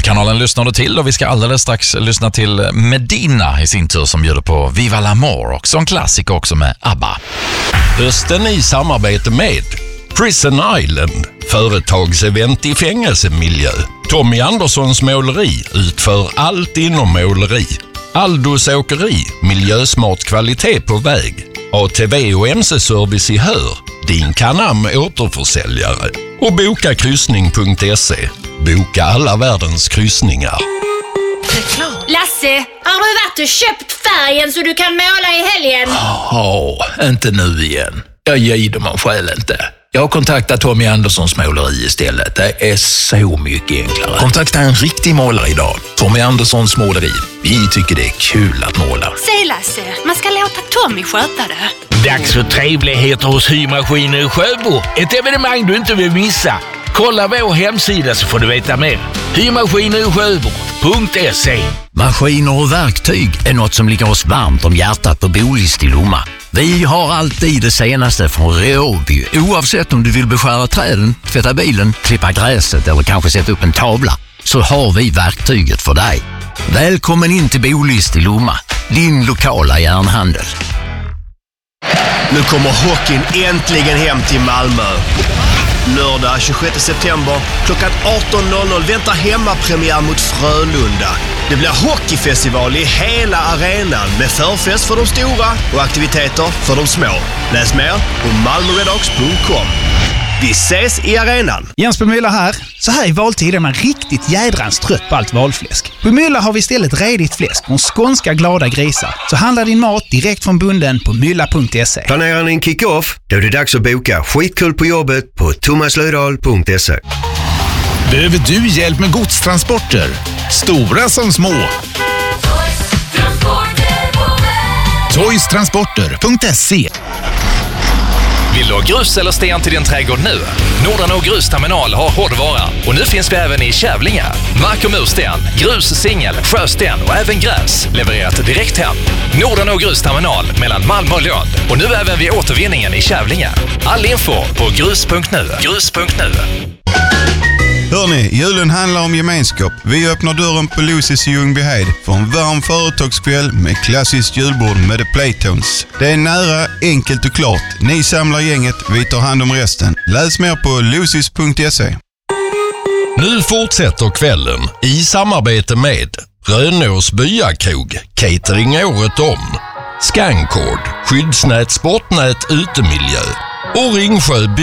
Kanalen lyssnar du till och vi ska alldeles strax lyssna till Medina i sin tur som bjuder på Viva l'Amour och en klassiker också med ABBA. Hösten i samarbete med Prison Island, företagsevent i fängelsemiljö. Tommy Anderssons måleri utför allt inom måleri. Aldos åkeri, miljösmart kvalitet på väg. ATV och MC-service i Hör, din Canam återförsäljare. Och bokakryssning.se. Boka alla världens kryssningar. Lasse, har du varit och köpt färgen så du kan måla i helgen? Ja, inte nu igen. Jag ger dem själv inte. Jag har kontaktat Tommy Anderssons måleri istället. Det är så mycket enklare. Kontakta en riktig målare idag. Tommy Anderssons måleri. Vi tycker det är kul att måla. Säg Lasse, man ska låta Tommy sköta det. Dags för trevligheter hos Hymaskiner i Sjöbo. Ett evenemang du inte vill missa. Kolla vår hemsida så får du veta mer. Hymaskiner.se. Maskiner och verktyg är något som ligger oss varmt om hjärtat på Bolist i Lomma. Vi har alltid det senaste från Råby. Oavsett om du vill beskära träden, tvätta bilen, klippa gräset eller kanske sätta upp en tavla, så har vi verktyget för dig. Välkommen in till Bolist i Lomma, din lokala järnhandel. Nu kommer hockeyn äntligen hem till Malmö. Lördag 26 september klockan 18.00 väntar hemmapremiär mot Frölunda. Det blir hockeyfestival i hela arenan med förfest för de stora och aktiviteter för de små. Läs mer på malmoredocks.com. Vi ses i arenan. Jens Bemylla här. Så här i valtiden är man riktigt jädrans trött på allt valfläsk. På Mylla har vi istället redigt fläsk från skånska glada grisar. Så handla din mat direkt från bunden på mylla.se. Planerar ni en kick-off? Då är det dags att boka skitkul på jobbet på thomaslödahl.se. Behöver du hjälp med godstransporter? Stora som små. Toystransporter.se. Vill du ha grus eller sten till din trädgård nu? Nordanå Grusterminal har hårdvara och nu finns vi även i Kävlinge. Mark- och mursten, grus, singel, sjösten och även gräs levererat direkt hem. Nordanå Grusterminal mellan Malmö och Lund och nu även vid återvinningen i Kävlinge. All info på grus.nu. Grus.nu. Hörrni, julen handlar om gemenskap. Vi öppnar dörren på Lucy's i Ljungbyhed för en varm företagskväll med klassiskt julbord med The Playtones. Det är nära, enkelt och klart. Ni samlar gänget, vi tar hand om resten. Läs mer på lucys.se. Nu fortsätter kvällen i samarbete med Rönås byakrog, catering året om. Scancord, skyddsnät, sportnät, utemiljö och Ringsjö